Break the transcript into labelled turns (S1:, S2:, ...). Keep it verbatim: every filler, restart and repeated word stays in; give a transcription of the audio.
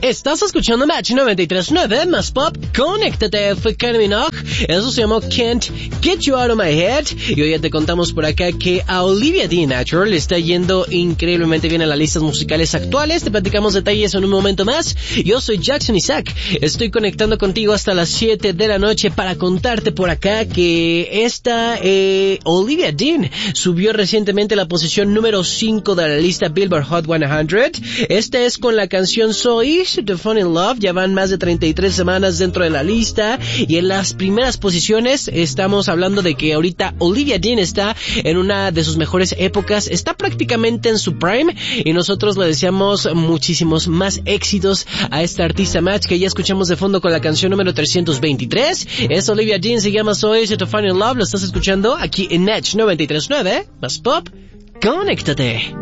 S1: Estás escuchando Match noventa y tres punto nueve, más pop, conéctate, fue Kylie Minogue, eso se llamó Can't Get You Out of My Head, y hoy ya te contamos por acá que a Olivia Dean-Natural le está yendo increíblemente bien en las listas musicales actuales. Te platicamos detalles en un momento más. Yo soy Jackson Isaac, estoy conectando contigo hasta las siete de la noche para contarte por acá que esta eh, Olivia Dean subió recientemente a la posición número cinco de la lista Billboard Hot cien. Esta es con la canción So Easy to Fall in Love. Ya van más de treinta y tres semanas dentro de la lista, y en las primeras posiciones estamos hablando de que ahorita Olivia Dean está en una de sus mejores épocas, está prácticamente en su prime, y nosotros le deseamos muchísimos más éxitos a esta artista Match que ya escuchamos de fondo con la canción número trescientos veintitrés. Es Olivia Dean, se llama So Easy to Fall in Love. Lo estás escuchando aquí en Match noventa y tres punto nueve, más pop, conéctate.